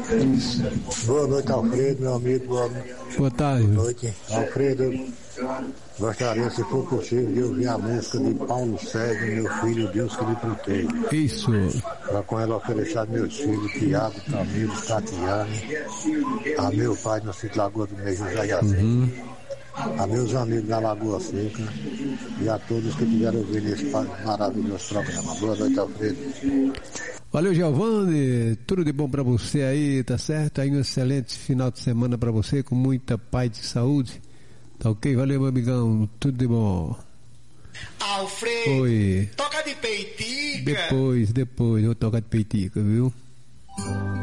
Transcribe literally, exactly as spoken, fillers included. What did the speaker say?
Isso. Boa noite, Alfredo, meu amigo. Boa, Boa tarde. boa noite. Alfredo, gostaria, se for possível, de ouvir a música de Paulo César, meu filho, Deus que lhe proteja. Isso. Para com ela oferecer a meus filhos, Tiago, Camilo, Tatiane, a meu pai na Cidade Lagoa do Meio, José Yacinho, uhum. a meus amigos da Lagoa Seca e a todos que tiveram ouvido esse maravilhoso programa. Boa noite, Alfredo. Valeu, Giovanni, tudo de bom pra você aí, tá certo? Aí um excelente final de semana pra você, com muita paz e saúde, tá ok? Valeu, meu amigão, tudo de bom. Alfredo, Oi. Toca de peitica. Depois, depois, eu vou tocar de peitica, viu?